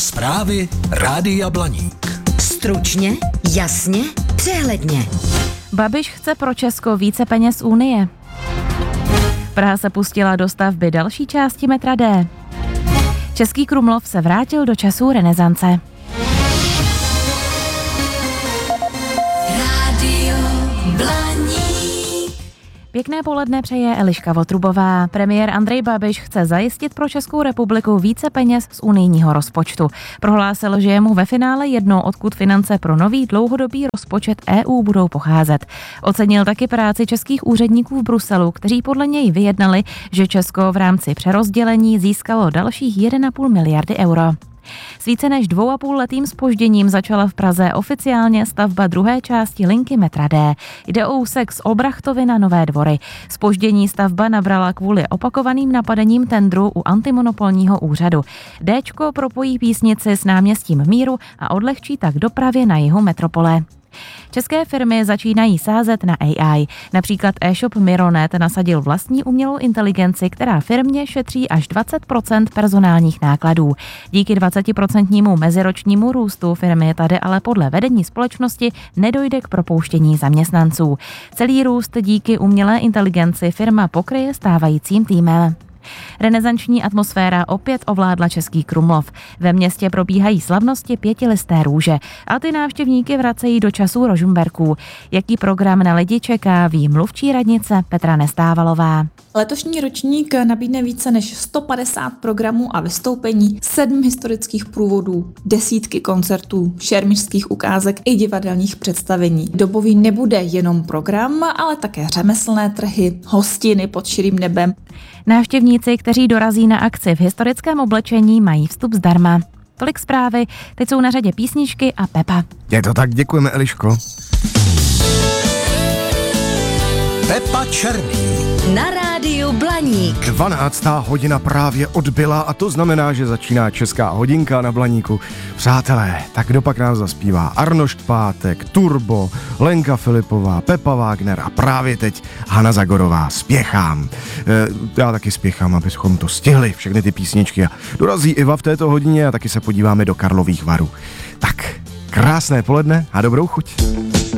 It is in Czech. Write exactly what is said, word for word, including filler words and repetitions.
Zprávy Rádia Blaník. Stručně, jasně, přehledně. Babiš chce pro Česko více peněz Unie. Praha se pustila do stavby další části metra D. Český Krumlov se vrátil do časů renesance. Rádio Blaník. Pěkné poledne přeje Eliška Votrubová. Premiér Andrej Babiš chce zajistit pro Českou republiku více peněz z unijního rozpočtu. Prohlásil, že je mu ve finále jedno, odkud finance pro nový dlouhodobý rozpočet E U budou pocházet. Ocenil taky práci českých úředníků v Bruselu, kteří podle něj vyjednali, že Česko v rámci přerozdělení získalo dalších jedna celá pět miliardy euro. S více než dvou a půl letým zpožděním začala v Praze oficiálně stavba druhé části linky metra D. Jde o úsek z Olbrachtovy na Nové Dvory. Zpoždění stavba nabrala kvůli opakovaným napadením tendru u antimonopolního úřadu. Déčko propojí Písnici s náměstím Míru a odlehčí tak dopravě na jihu metropole. České firmy začínají sázet na A I. Například e-shop Mironet nasadil vlastní umělou inteligenci, která firmě šetří až dvacet procent personálních nákladů. Díky dvacetiprocentnímu meziročnímu růstu firmy tady ale podle vedení společnosti nedojde k propouštění zaměstnanců. Celý růst díky umělé inteligenci firma pokryje stávajícím týmem. Renesanční atmosféra opět ovládla Český Krumlov. Ve městě probíhají slavnosti pětilisté růže a ty návštěvníky vracejí do časů Rožmberků. Jaký program na lidi čeká, ví mluvčí radnice Petra Nestávalová. Letošní ročník nabídne více než sto padesát programů a vystoupení, sedm historických průvodů, desítky koncertů, šermířských ukázek i divadelních představení. Dobový nebude jenom program, ale také řemeslné trhy, hostiny pod širým nebem. Návštěvníci, kteří dorazí na akci v historickém oblečení, mají vstup zdarma. Tolik zprávy, teď jsou na řadě písničky a Pepa. Je to tak, děkujeme, Eliško. Pepa Černý. Na rádiu Blaník. dvanáctá hodina právě odbyla a to znamená, že začíná Česká hodinka na Blaníku. Přátelé, tak kdo pak nás zaspívá? Arnošt Pátek, Turbo, Lenka Filipová, Pepa Wagner a právě teď Hana Zagorová. Spěchám. E, já taky spěchám, abychom to stihli, všechny ty písničky. A dorazí Iva v této hodině a taky se podíváme do Karlových Varů. Tak, krásné poledne a dobrou chuť.